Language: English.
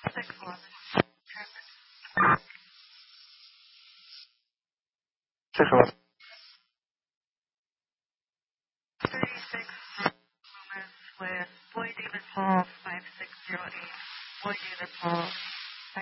611. 611. 36 Loomis with Floyd David Hall 560.